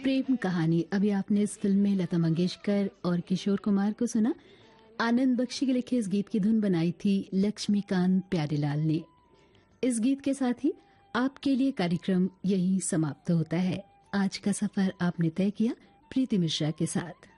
प्रेम कहानी। अभी आपने इस फिल्म में लता मंगेशकर और किशोर कुमार को सुना। आनंद बख्शी के लिखे इस गीत की धुन बनाई थी लक्ष्मीकांत प्यारेलाल ने। इस गीत के साथ ही आपके लिए कार्यक्रम यहीं समाप्त होता है। आज का सफर आपने तय किया प्रीति मिश्रा के साथ।